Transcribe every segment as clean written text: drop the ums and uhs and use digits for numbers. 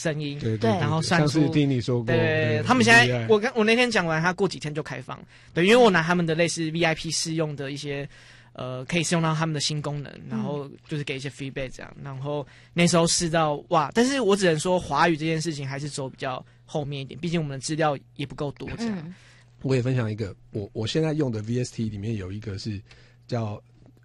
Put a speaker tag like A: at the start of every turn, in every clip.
A: 声音，
B: 对，
A: 然后算出，
B: 上次听你说过，
A: 对，他们现在我那天讲完，他过几天就开放，对，因为我拿他们的类似 VIP 试用的一些。可以试用到他们的新功能，然后就是给一些 feedback 这样，然后那时候试到哇，但是我只能说华语这件事情还是走比较后面一点，毕竟我们的资料也不够多这样。
B: 我也分享一个，我现在用的 VST 里面有一个是叫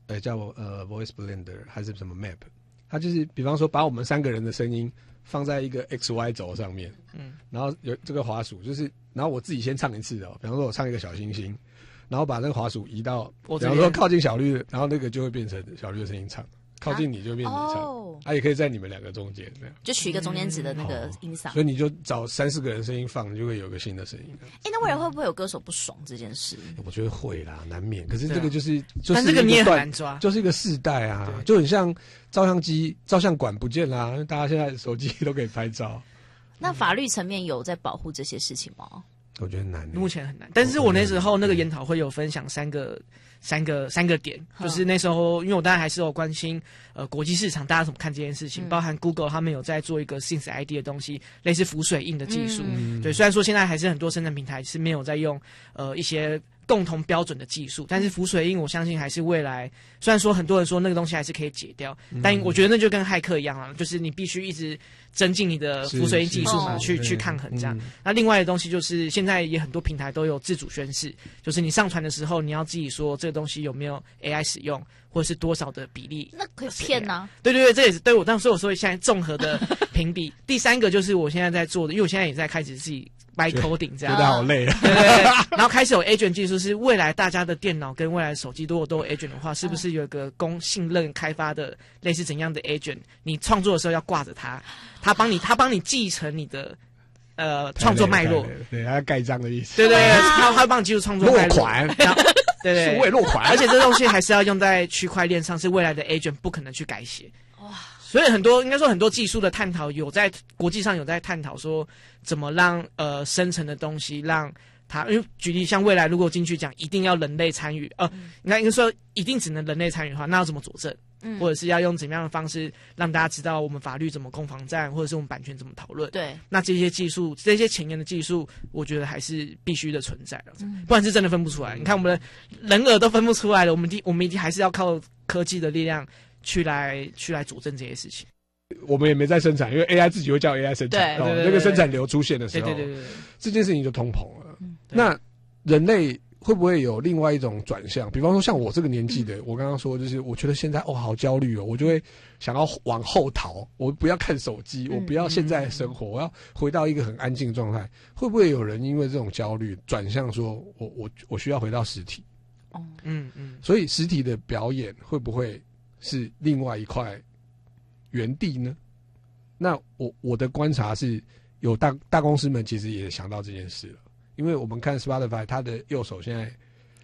B: Voice Blender 还是什么 Map， 它就是比方说把我们3个人的声音放在一个 XY 轴上面，然后有这个滑鼠，就是然后我自己先唱一次比方说我唱一个小星星。然后把那个滑鼠移到，比方说靠近小绿，然后那个就会变成小绿的声音唱，靠近你就变成你唱，也可以在你们2个中间这样，
C: 就取一个中间值的那个音嗓，
B: 所以你就找3-4个人声音放，你就会有个新的声音。
C: 那未来会不会有歌手不爽这件事？
B: 我觉得会啦，难免。可是这个
A: 但这个你也很难抓，
B: 就是一个世代啊，就很像照相馆不见啦，大家现在手机都可以拍照。
C: 那法律层面有在保护这些事情吗？
B: 我觉得难，
A: 目前很难。但是我那时候那个研讨会有分享三个点，就是那时候因为我当然还是有关心国际市场大家怎么看这件事情，包含 Google 他们有在做一个 Synth ID 的东西，类似浮水印的技术。对，虽然说现在还是很多生产平台是没有在用一些共同标准的技术，但是浮水印我相信还是未来，虽然说很多人说那个东西还是可以解掉，但我觉得那就跟骇客一样啊，就是你必须一直增进你的浮水印技术嘛，去抗衡这样。那另外的东西就是现在也很多平台都有自主宣示，就是你上传的时候你要自己说这个东西有没有 AI 使用，或者是多少的比例。
C: 那可以骗啊？
A: 对，这也是对我当时我说现在综合的评比。第3个就是我现在在做的，因为我现在也在开始自己by coding 这样，
B: 觉得好累啊。
A: 对，然后开始有 agent 技术，是未来大家的电脑跟未来的手机都有 agent 的话，是不是有一个供信任开发的类似怎样的 agent？ 你创作的时候要挂着它，他帮你继承你的创作脉络，
B: 对，他盖章的意思。
A: 对，他会帮你记录创作脉络。
B: 落款，
A: 对，
B: 数位落款。
A: 而且这东西还是要用在区块链上，是未来的 agent 不可能去改写。哇！所以应该说很多技术的探讨有在国际上有在探讨说怎么让生成的东西让它，因为举例像未来如果进去讲一定要人类参与，应该说一定只能人类参与的话，那要怎么佐证？或者是要用怎么样的方式让大家知道我们法律怎么攻防战，或者是我们版权怎么讨论？对，那这些技术，这些前沿的技术，我觉得还是必须的存在了，不然是真的分不出来。你看我们的人耳都分不出来了，我们一定还是要靠科技的力量去来佐证这些事情。
B: 我们也没在生产，因为 AI 自己会叫 AI 生产，那个生产流出现的时候，对，这件事情就通膨了。那人类会不会有另外一种转向？比方说像我这个年纪的，我刚刚说就是我觉得现在好焦虑我就会想要往后逃，我不要看手机，我不要现在的生活，我要回到一个很安静的状态。会不会有人因为这种焦虑转向说我需要回到实体？所以实体的表演会不会是另外一块原地呢？那我的观察是有大公司们其实也想到这件事了。因为我们看 Spotify， 它的右手现在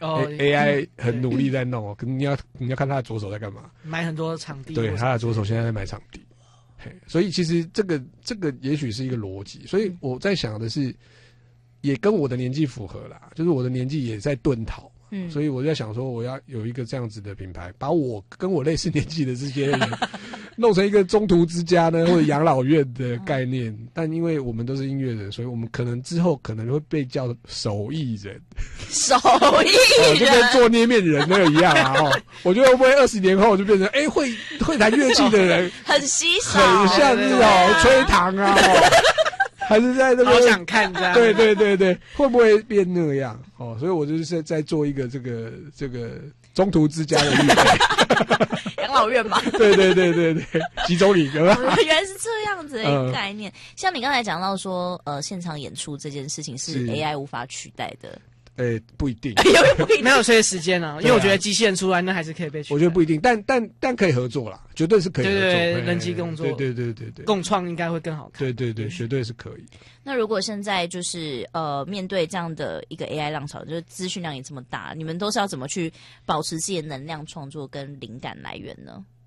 B: AI 很努力在弄可你要看他的左手在干嘛？买
A: 很多场地。
B: 对，他的左手现在在买场地。所以其实这个也许是一个逻辑。所以我在想的是，也跟我的年纪符合啦，就是我的年纪也在遁逃。所以我在想说，我要有一个这样子的品牌，把我跟我类似年纪的这些人弄成一个中途之家呢，或者养老院的概念。但因为我们都是音乐人，所以我们可能之后可能会被叫手艺人，就跟做捏面人那个一样啊。我觉得会不会20年后就变成会弹乐器的人
C: 很稀少，
B: 很像是吹糖啊。还是在那边，
A: 好想看这样。
B: 对，会不会变那样？所以我就是在做一个这个中途之家的预备。
C: 养老院嘛。
B: 对，集中营。原来
C: 是这样子的一个概念。像你刚才讲到说，现场演出这件事情是 AI 无法取代的。
B: 不一定，
A: 没有这些时间啊，因为我觉得机器人出来那还是可以被取代。
B: 我觉得不一定，但可以合作啦，绝对是可以合作。
A: 对，人机工作，
B: 对，
A: 共创应该会更好看。
B: 对，绝对是可以。
C: 那如果现在就是面对这样的一个 AI 浪潮，就是资讯量也这么大，你们都是要怎么去保持自己的能量创作跟灵感来源呢？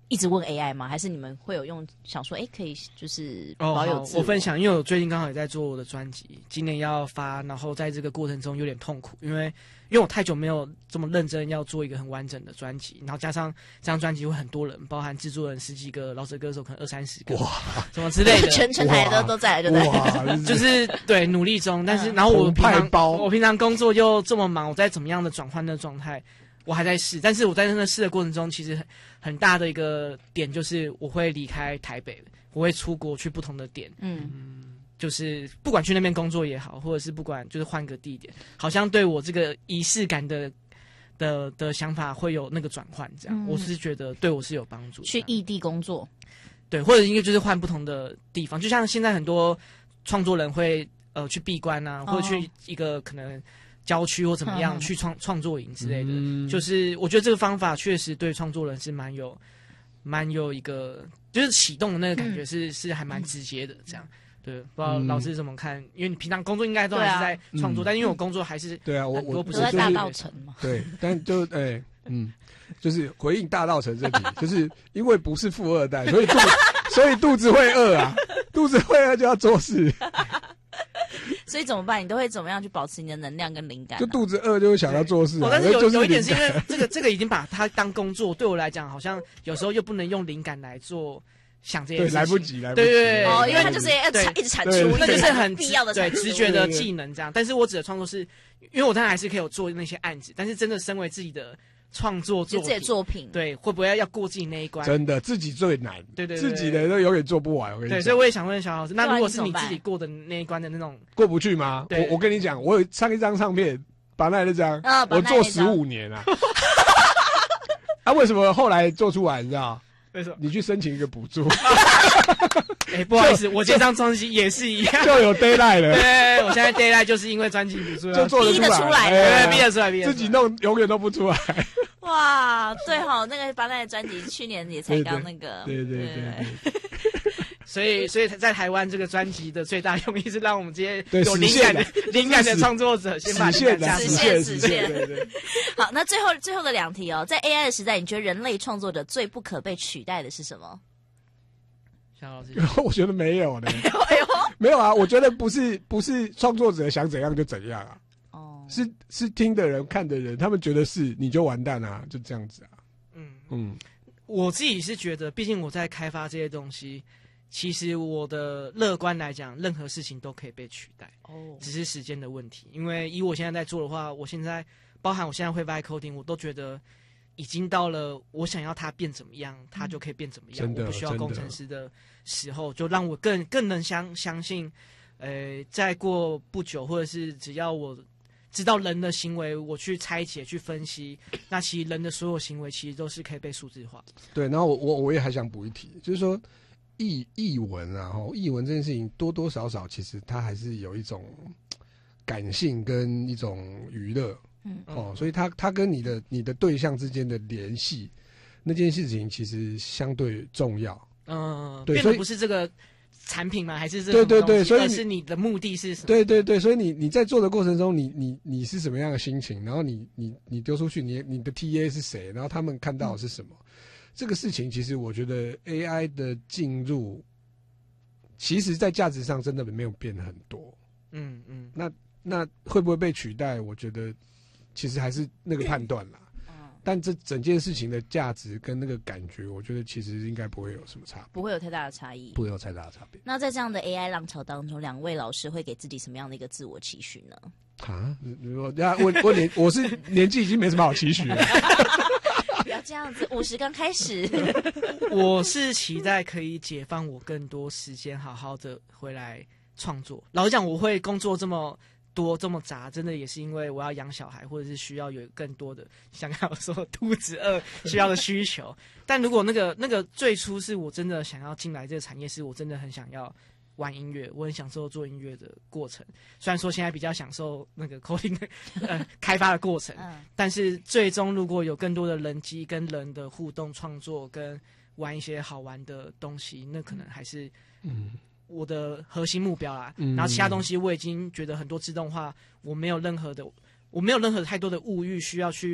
C: 一直问 AI 吗？还是你们会有想说，可以就是保有自我？
A: 我分享，因为我最近刚好也在做我的专辑，今年要发，然后在这个过程中有点痛苦，因为我太久没有这么认真要做一个很完整的专辑，然后加上这张专辑会很多人，包含制作人10几个，饶舌歌手可能20-30个，哇，什么之类的，
C: 全台都在，对不对？
A: 就是对努力中，但是然后我平常工作又这么忙，我在怎么样的转换的状态？我还在试，但是我在那试的过程中，其实很大的一个点就是我会离开台北，我会出国去不同的点，就是不管去那边工作也好，或者是不管就是换个地点，好像对我这个仪式感的想法会有那个转换，这样，我是觉得对我是有帮助。
C: 去异地工作，
A: 对，或者应该就是换不同的地方，就像现在很多创作人会去闭关啊，或者去一个可能郊区或怎么样去创作营之类的，就是我觉得这个方法确实对创作人是蛮有一个就是启动的那个感觉是还蛮直接的，这样。对，不知道老师怎么看？因为你平常工作应该都还是在创作，但因为我工作还是
B: 对啊，我
C: 不是在大稻埕嘛。
B: 对，但就就是回应大稻埕这题，就是因为不是富二代，所以肚子会饿啊，肚子会饿就要做事。
C: 所以怎么办？你都会怎么样去保持你的能量跟灵感？
B: 就肚子饿就会想要做事，
A: 但是有一点是因为这个已经把它当工作，对我来讲好像有时候又不能用灵感来做想这件事情，
B: 对，来不及。
A: 对，
C: 因为它就是要一直产出，
A: 那就是很
C: 必要的
A: 直觉的技能这样。但是我指的创作是，因为我当然还是可以有做那些案子，但是真的身为自己的创作
C: 自己的作品，
A: 对，会不会要过自己那一关？
B: 真的，自己最难，
A: 对，
B: 自己的都永远做不完。我跟你讲，
A: 对，所以我也想问小老师，那如果是你自己过的那一关的那种
B: 过不去吗？我跟你讲，我有上一张唱片，把那张，我做15年啊。为什么后来做出来？你知道？
A: 为什么？
B: 你去申请一个补助。
A: 不好意思，我这张专辑也是一样，
B: 就有 deadline 了。
A: 对，我现在 deadline 就是因为专辑补助
B: 就做得出来，
A: 逼得出来，
B: 自己弄永远都不出来。
C: 哇，对哈，那个巴奈的专辑去年也才刚那个，
B: 对。
A: 所以在台湾这个专辑的最大用意是让我们这些有灵感的创作者先把
B: 实现。对。
C: 好，那最后的2题哦，在 AI 的时代，你觉得人类创作者最不可被取代的是什么？
A: 小老师，
B: 我觉得没有的。没有啊，我觉得不是创作者想怎样就怎样啊。是听的人看的人，他们觉得是你就完蛋啊，就这样子啊。
A: 我自己是觉得，毕竟我在开发这些东西。其实我的乐观来讲，任何事情都可以被取代，只是时间的问题。因为以我现在在做的话，我现在包含我现在会 vibe coding， 我都觉得已经到了我想要它变怎么样，它就可以变怎么样。我不需要工程师的时候，就让我更能相信，再过不久，或者是只要我知道人的行为，我去拆解、去分析，那其实人的所有行为其实都是可以被数字化。
B: 对，然后我也还想补一题，就是说。译文啊，译文这件事情多多少少其实它还是有一种感性跟一种娱乐，所以它跟你的对象之间的联系，那件事情其实相对重要。
A: 对，变得不是这个产品吗？还是这个
B: 对，所以
A: 是你的目的是什么？
B: 对，所以你在做的过程中，你是什么样的心情？然后你丢出去，你的 TA 是谁？然后他们看到的是什么？这个事情其实我觉得 AI 的进入，其实在价值上真的没有变很多。那会不会被取代？我觉得其实还是那个判断啦。但这整件事情的价值跟那个感觉，我觉得其实应该不会有什么差别，
C: 不会有太大的差异，
B: 不会有太大的差别。
C: 那在这样的 AI 浪潮当中，2位老师会给自己什么样的一个自我期许呢？
B: 我我是年纪已经没什么好期许了。
C: 不要这样子，50刚开始。
A: 我是期待可以解放我更多时间，好好的回来创作。老实讲，我会工作这么多这么杂，真的也是因为我要养小孩，或者是需要有更多的像刚刚说肚子饿需要的需求。但如果那个最初是我真的想要进来这个产业，是我真的很想要玩音乐，我很享受做音乐的过程。虽然说现在比较享受那个 coding 开发的过程，但是最终如果有更多的人机跟人的互动创作，跟玩一些好玩的东西，那可能还是我的核心目标啦。然后其他东西我已经觉得很多自动化，我没有任何太多的物欲需要去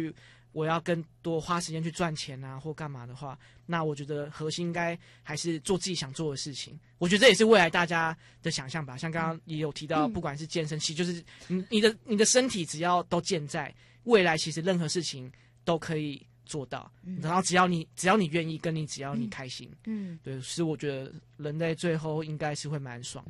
A: 我要更多花时间去赚钱啊，或干嘛的话，那我觉得核心应该还是做自己想做的事情。我觉得这也是未来大家的想象吧。像刚刚也有提到，不管是健身期，就是你的身体只要都健在，未来其实任何事情都可以做到。然后只要你愿意，只要你开心，对，是我觉得人类最后应该是会蛮爽。